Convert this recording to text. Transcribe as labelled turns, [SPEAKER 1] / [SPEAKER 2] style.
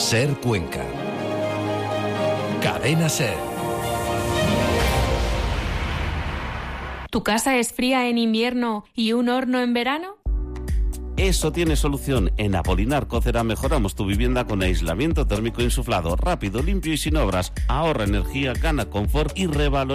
[SPEAKER 1] Ser Cuenca. Cadena Ser.
[SPEAKER 2] ¿Tu casa es fría en invierno y un horno en verano?
[SPEAKER 3] Eso tiene solución. En Apolinar Cocera mejoramos tu vivienda con aislamiento térmico insuflado, rápido, limpio y sin obras. Ahorra energía, gana confort y revaloriza